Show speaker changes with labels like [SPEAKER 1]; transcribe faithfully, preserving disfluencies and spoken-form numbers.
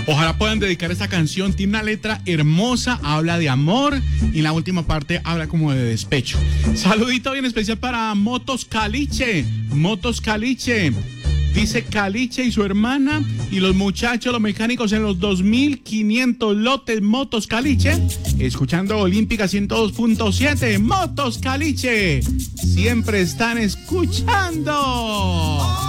[SPEAKER 1] Ojalá puedan dedicar esta canción. Tiene una letra hermosa, habla de amor y en la última parte habla como de despecho. Saludito bien especial para Motos Caliche. Motos Caliche. Dice Caliche y su hermana y los muchachos, los mecánicos en los dos mil quinientos lotes Motos Caliche, escuchando Olímpica ciento dos punto siete. Motos Caliche, siempre están escuchando.